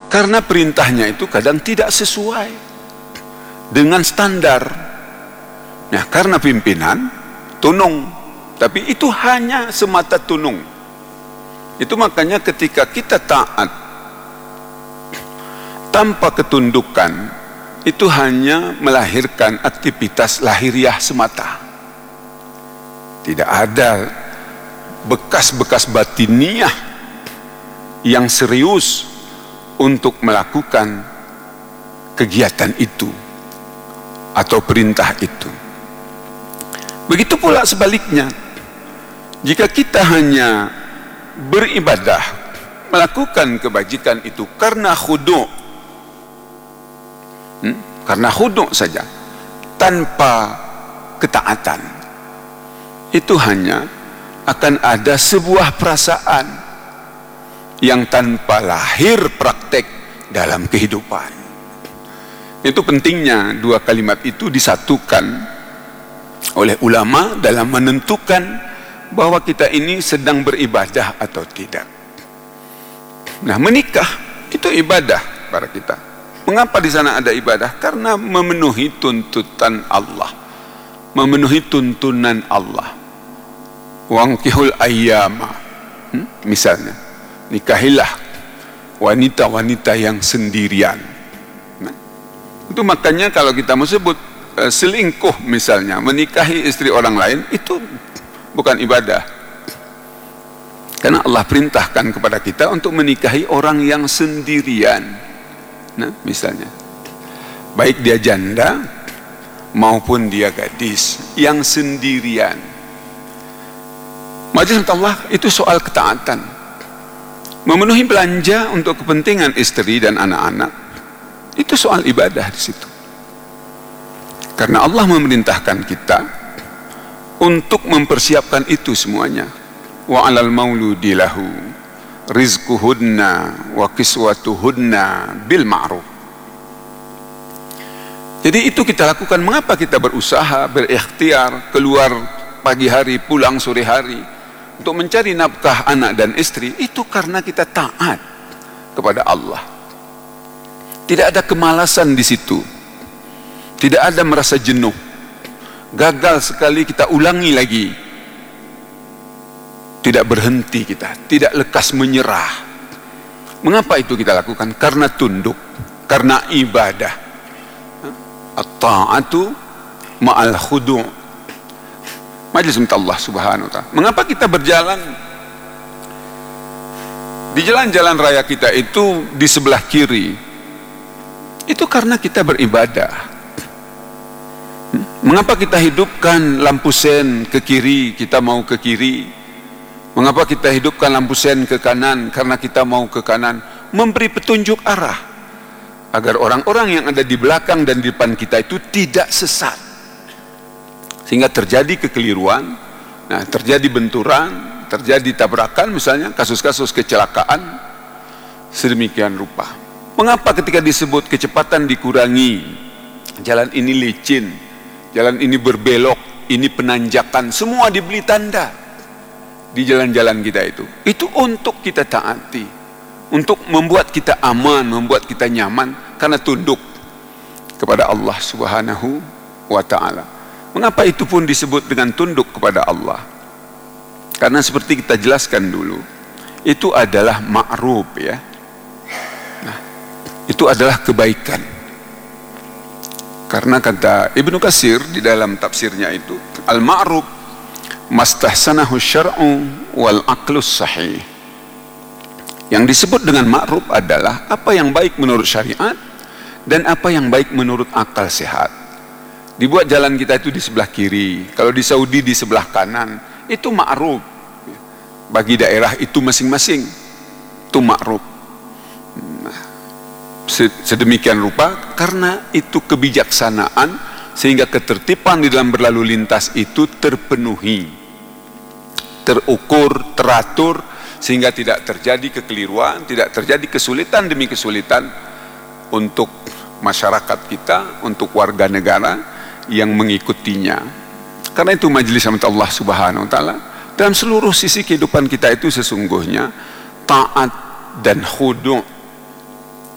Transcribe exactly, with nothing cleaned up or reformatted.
Karena perintahnya itu kadang tidak sesuai dengan standar. Nah, karena pimpinan tunung, tapi itu hanya semata tunung. Itu makanya ketika kita taat tanpa ketundukan, itu hanya melahirkan aktivitas lahiriah semata. Tidak ada bekas-bekas batiniah yang serius untuk melakukan kegiatan itu atau perintah itu. Begitu pula sebaliknya, jika kita hanya beribadah, melakukan kebajikan itu karena khudu', hmm? karena khudu' saja, tanpa ketaatan, itu hanya akan ada sebuah perasaan yang tanpa lahir praktek dalam kehidupan. Itu pentingnya dua kalimat itu disatukan oleh ulama dalam menentukan bahwa kita ini sedang beribadah atau tidak. Nah, menikah itu ibadah para kita. Mengapa di sana ada ibadah? Karena memenuhi tuntutan Allah, memenuhi tuntunan Allah. Wangkihul ayyama, hmm? misalnya, nikahilah wanita-wanita yang sendirian. Nah, itu makanya kalau kita mau sebut uh, selingkuh misalnya, menikahi istri orang lain, itu bukan ibadah. Karena Allah perintahkan kepada kita untuk menikahi orang yang sendirian. Nah, misalnya, baik dia janda maupun dia gadis yang sendirian. Majelis Allah itu soal ketaatan. Memenuhi belanja untuk kepentingan istri dan anak-anak, itu soal ibadah di situ. Karena Allah memerintahkan kita untuk mempersiapkan itu semuanya. Wa 'alal mauludi lahu rizquhunna wa kiswatuhunna bil ma'ruf. Jadi itu kita lakukan. Mengapa kita berusaha, berikhtiar, keluar pagi hari, pulang sore hari untuk mencari nafkah anak dan istri? Itu karena kita taat kepada Allah. Tidak ada kemalasan di situ. Tidak ada merasa jenuh. Gagal sekali kita ulangi lagi. Tidak berhenti kita, tidak lekas menyerah. Mengapa itu kita lakukan? Karena tunduk, karena ibadah. At-ta'atu ma'al khudu'. Majelis Allah subhanahu wa ta'ala. Mengapa kita berjalan di jalan-jalan raya kita itu di sebelah kiri? Itu karena kita beribadah. Mengapa kita hidupkan lampu sen ke kiri? Kita mau ke kiri. Mengapa kita hidupkan lampu sen ke kanan? Karena kita mau ke kanan. Memberi petunjuk arah agar orang-orang yang ada di belakang dan di depan kita itu tidak sesat, sehingga terjadi kekeliruan. Nah, terjadi benturan, terjadi tabrakan, misalnya kasus-kasus kecelakaan sedemikian rupa. Mengapa ketika disebut kecepatan dikurangi, jalan ini licin, jalan ini berbelok, ini penanjakan, semua diberi tanda di jalan-jalan kita itu. Itu untuk kita taati, untuk membuat kita aman, membuat kita nyaman, karena tunduk kepada Allah subhanahu wa ta'ala. Mengapa itu pun disebut dengan tunduk kepada Allah? Karena seperti kita jelaskan dulu, itu adalah ma'ruf, ya. Nah, itu adalah kebaikan. Karena kata Ibnu Katsir di dalam tafsirnya itu, al-ma'ruf mastahsanahu syar'u wal aqlus sahih. Yang disebut dengan ma'ruf adalah apa yang baik menurut syariat dan apa yang baik menurut akal sehat. Dibuat jalan kita itu di sebelah kiri, kalau di Saudi di sebelah kanan, itu ma'ruf. Bagi daerah itu masing-masing, itu ma'ruf. Nah, sedemikian rupa karena itu kebijaksanaan, sehingga ketertiban di dalam berlalu lintas itu terpenuhi, terukur, teratur, sehingga tidak terjadi kekeliruan, tidak terjadi kesulitan demi kesulitan untuk masyarakat kita, untuk warga negara yang mengikutinya. Karena itu majelis Allah subhanahu wa ta'ala, dalam seluruh sisi kehidupan kita itu sesungguhnya taat dan khudu'